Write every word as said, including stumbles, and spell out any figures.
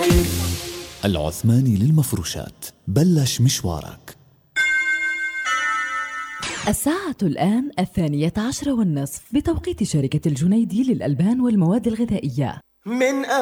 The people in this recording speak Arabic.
العثماني للمفروشات، بلش مشوارك. الساعة الآن الثانية عشر والنصف بتوقيت شركة الجنيدي للألبان والمواد الغذائية. من